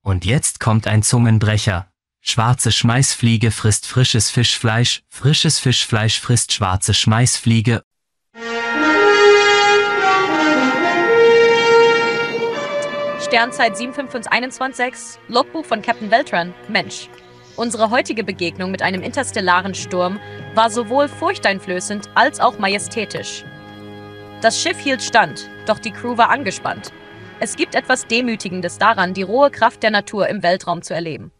Und jetzt kommt ein Zungenbrecher. Schwarze Schmeißfliege frisst frisches Fischfleisch frisst schwarze Schmeißfliege. Sternzeit 75121, Logbuch von Captain Beltran, Mensch. Unsere heutige Begegnung mit einem interstellaren Sturm war sowohl furchteinflößend als auch majestätisch. Das Schiff hielt stand, doch die Crew war angespannt. Es gibt etwas Demütigendes daran, die rohe Kraft der Natur im Weltraum zu erleben.